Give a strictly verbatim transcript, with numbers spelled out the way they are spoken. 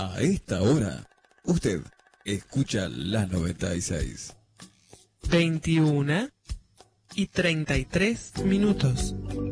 A esta hora, usted escucha la noventa y seis. veintiuna y treinta y tres minutos.